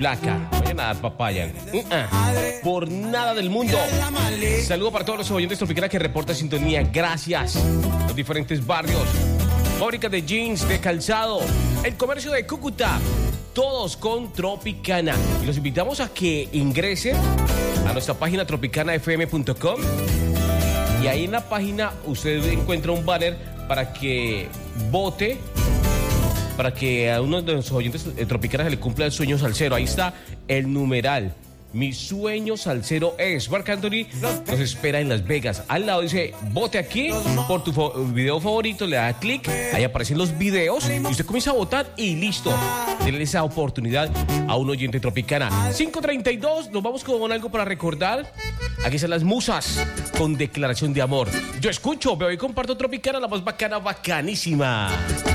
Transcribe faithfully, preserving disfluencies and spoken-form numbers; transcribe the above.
placa. Vayan a dar papaya. Uh-uh. Por nada del mundo. Saludo para todos los oyentes Tropicana que reportan sintonía. Gracias. Los diferentes barrios. Fábrica de jeans, de calzado. El comercio de Cúcuta. Todos con Tropicana. Y los invitamos a que ingresen a nuestra página tropicana f m punto com. Y ahí en la página usted encuentra un banner para que vote, para que a uno de nuestros oyentes eh, Tropicana se le cumpla el sueño salsero. Ahí está el numeral. Mi sueño salsero es. Marc Anthony nos espera en Las Vegas. Al lado dice, vote aquí por tu fo- video favorito, le da clic, ahí aparecen los videos y usted comienza a votar y listo. Denle esa oportunidad a un oyente Tropicana. cinco treinta y dos, nos vamos con algo para recordar. Aquí están las musas con declaración de amor. Yo escucho, veo y comparto Tropicana, la más bacana, bacanísima.